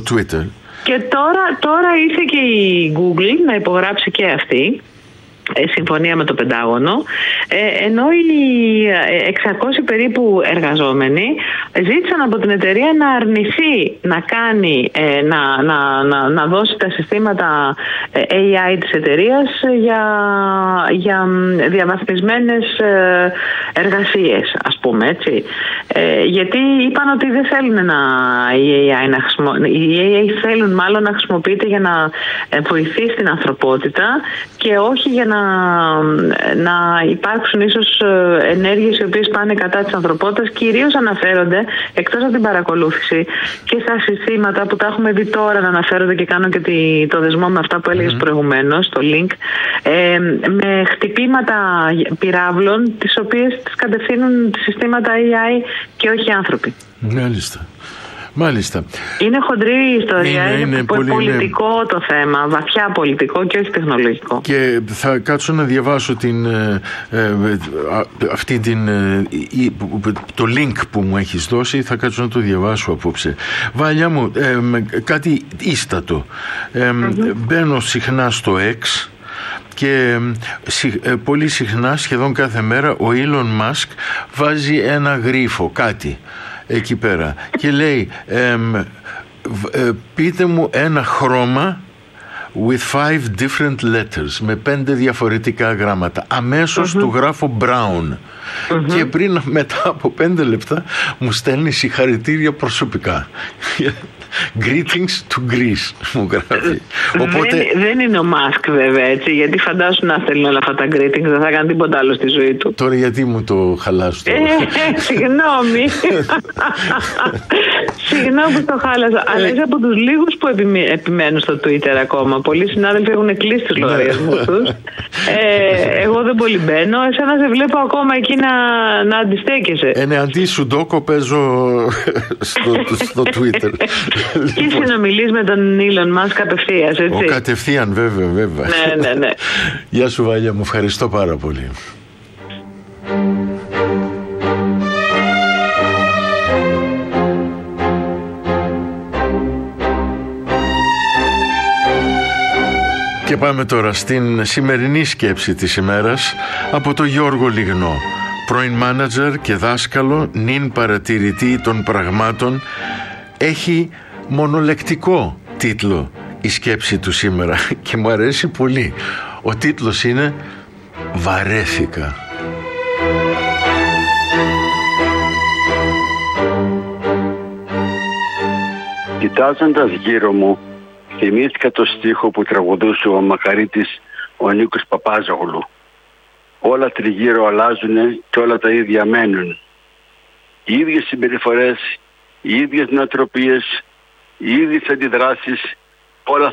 Twitter. Και τώρα ήρθε και η Google να υπογράψει και αυτή συμφωνία με το Πεντάγωνο, ενώ οι 600 περίπου εργαζόμενοι ζήτησαν από την εταιρεία να αρνηθεί να κάνει, να δώσει τα συστήματα AI της εταιρείας για διαβαθμισμένες εργασίες, ας πούμε, έτσι. Γιατί είπαν ότι δεν θέλουν οι AI θέλουν μάλλον να χρησιμοποιείται για να βοηθήσει την ανθρωπότητα και όχι για να υπάρξουν ίσως ενέργειες οι οποίες πάνε κατά της ανθρωπότητας. Κυρίως αναφέρονται, εκτός από την παρακολούθηση, και στα συστήματα που τα έχουμε δει τώρα να αναφέρονται, και κάνω και το δεσμό με αυτά που έλεγες προηγουμένως, το link, με χτυπήματα πυράβλων, τις οποίες τις κατευθύνουν συστήματα AI και όχι άνθρωποι. Μάλιστα. Είναι χοντρή η ιστορία, είναι πολιτικό το θέμα, βαθιά πολιτικό και όχι τεχνολογικό. Και θα κάτσω να διαβάσω το link που μου έχεις δώσει, θα κάτσω να το διαβάσω απόψε. Βάλια μου, κάτι ίστατο. Μπαίνω συχνά στο X και πολύ συχνά, σχεδόν κάθε μέρα, ο Elon Musk βάζει ένα γρίφο, κάτι εκεί πέρα, και λέει πείτε μου ένα χρώμα with 5 different letters, με 5 διαφορετικά γράμματα. Αμέσως του γράφω brown και μετά από 5 λεπτά μου στέλνει συγχαρητήρια προσωπικά. Greetings to Greece, μου γράφει. Οπότε... Δεν είναι ο Μάσκ βέβαια, έτσι, γιατί φαντάσου να στέλνει όλα αυτά τα greetings, δεν θα κάνει τίποτα άλλο στη ζωή του. Τώρα γιατί μου το χαλάς το... Συγγνώμη. Συγγνώμη που το χάλασα. Αλλά είσαι από τους λίγους που επιμένουν στο Twitter ακόμα. Πολλοί συνάδελφοι έχουν κλείσει τους λογαριασμούς τους. Εγώ δεν πολύ μπαίνω. Εσένα σε βλέπω ακόμα εκεί να αντιστέκεσαι. Αντί Σουντόκο παίζω στο Twitter. Και συνομιλείς με τον Elon Musk κατευθείας, έτσι. Κατευθείαν, βέβαια. Ναι. Γεια σου, Βάλια, μου ευχαριστώ πάρα πολύ. Και πάμε τώρα στην σημερινή σκέψη της ημέρας από τον Γιώργο Λιγνό, πρώην μάνατζερ και δάσκαλο, νυν παρατηρητή των πραγμάτων. Έχει μονολεκτικό τίτλο η σκέψη του σήμερα και μου αρέσει πολύ. Ο τίτλος είναι «Βαρέθηκα». Κοιτάζοντας γύρω μου, θυμήθηκα το στίχο που τραγουδούσε ο μακαρίτης ο Νίκος Παπάζογλου. Όλα τριγύρω αλλάζουνε και όλα τα ίδια μένουν. Οι ίδιες συμπεριφορές, οι ίδιες νοοτροπίες, οι ίδιες αντιδράσεις, όλα